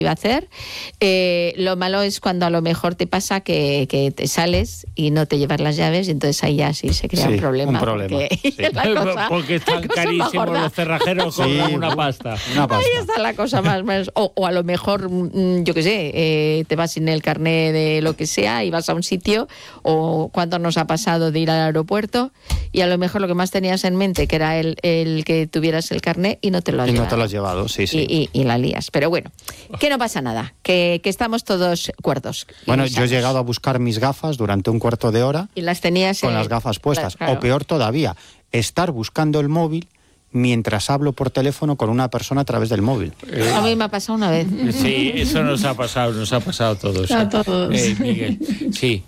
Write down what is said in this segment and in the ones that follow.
iba a hacer. Lo malo es cuando a lo mejor te pasa que te sales y no te llevas las llaves, y entonces ahí ya sí se crea un problema. Porque están carísimos los cerrajeros, cobran una pasta. Ahí está la cosa más. O a lo mejor, yo qué sé, te vas sin el carné de lo que sea y vas a un sitio, o cuando nos ha pasado de ir al aeropuerto y a lo mejor lo que más tenías en mente, que era el que tuvieras el carné, y no te lo has llevado. No te lo has llevado, sí. Y la lías. Pero bueno, que no pasa nada, que estamos todos cuerdos. Bueno, yo he llegado a buscar mis gafas durante un cuarto de hora. Y las tenías con las gafas puestas. Claro. O peor todavía, estar buscando el móvil mientras hablo por teléfono con una persona a través del móvil. A mí me ha pasado una vez. Sí, eso nos ha pasado a todos. A todos. Miguel, sí.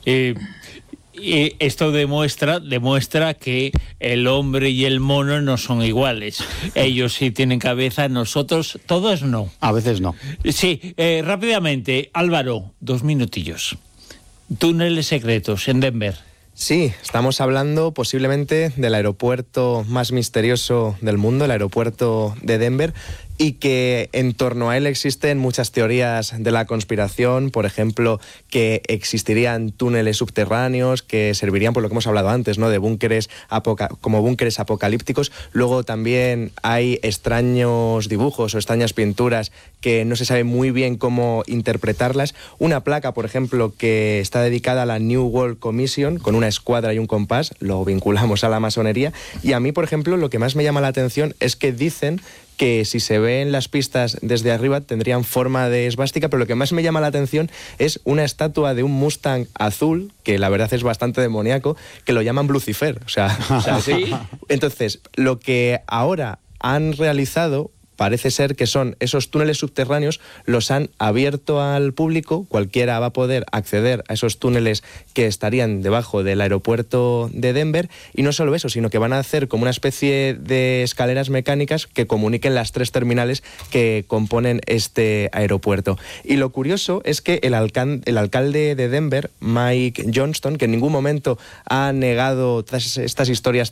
Y esto demuestra que el hombre y el mono no son iguales. Ellos sí tienen cabeza, nosotros todos no. A veces no. Sí, rápidamente, Álvaro, 2 minutillos. Túneles secretos en Denver. Sí, estamos hablando posiblemente del aeropuerto más misterioso del mundo, el aeropuerto de Denver, y que en torno a él existen muchas teorías de la conspiración, por ejemplo, que existirían túneles subterráneos que servirían, por lo que hemos hablado antes, ¿no?, de búnkeres como búnkeres apocalípticos. Luego también hay extraños dibujos o extrañas pinturas que no se sabe muy bien cómo interpretarlas. Una placa, por ejemplo, que está dedicada a la New World Commission, con una escuadra y un compás, lo vinculamos a la masonería. Y a mí, por ejemplo, lo que más me llama la atención es que dicen que si se ven las pistas desde arriba tendrían forma de esvástica, pero lo que más me llama la atención es una estatua de un Mustang azul, que la verdad es bastante demoníaco, que lo llaman Lucifer. O sea, ¿sí? Entonces, lo que ahora han realizado parece ser que son esos túneles subterráneos, los han abierto al público, cualquiera va a poder acceder a esos túneles que estarían debajo del aeropuerto de Denver, y no solo eso, sino que van a hacer como una especie de escaleras mecánicas que comuniquen las 3 terminales que componen este aeropuerto. Y lo curioso es que el alcalde de Denver, Mike Johnston, que en ningún momento ha negado todas estas historias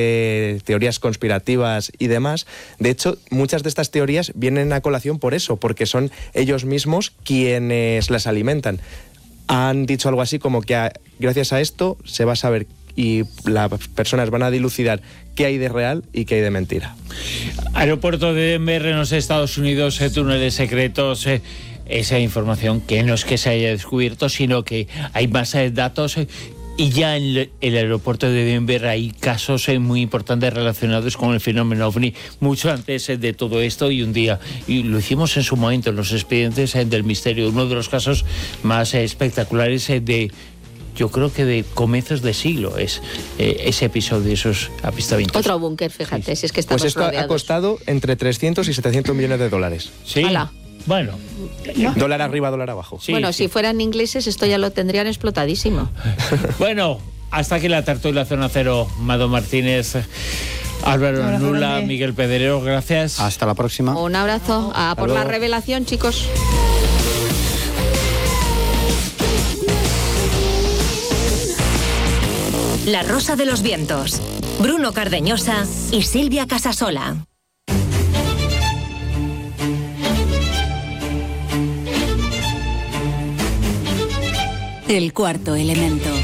de teorías conspirativas y demás, de hecho, muchas de estas teorías vienen a colación por eso, porque son ellos mismos quienes las alimentan. Han dicho algo así como que gracias a esto se va a saber y las personas van a dilucidar qué hay de real y qué hay de mentira. Aeropuerto de Denver en los Estados Unidos, túneles secretos, esa información que no es que se haya descubierto, sino que hay más datos. Y ya en el aeropuerto de Denver hay casos muy importantes relacionados con el fenómeno OVNI, mucho antes de todo esto, y un día, y lo hicimos en su momento en los expedientes del misterio, uno de los casos más espectaculares yo creo que de comienzos de siglo es ese episodio, esos avistamientos. Otro búnker, fíjate, si es que estamos pues esto rodeados. Ha costado entre 300 y 700 millones de dólares. Sí. Hola. Bueno, dólar arriba, dólar abajo. Sí, bueno, sí. Si fueran ingleses esto ya lo tendrían explotadísimo. Bueno, hasta aquí la tertulia Zona Cero. Mado Martínez, Álvaro Nula, Miguel Pedrero, gracias. Hasta la próxima. Un abrazo. Por la revelación, chicos. La Rosa de los Vientos. Bruno Cardeñosa y Silvia Casasola. El cuarto elemento.